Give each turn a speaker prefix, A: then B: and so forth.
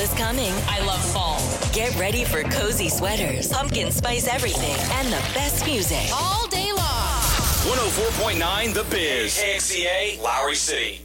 A: is coming.
B: I love fall.
A: Get ready for cozy sweaters, pumpkin spice everything, and the best music.
B: All day long.
C: 104.9 The Biz. KXCA, Lowry City.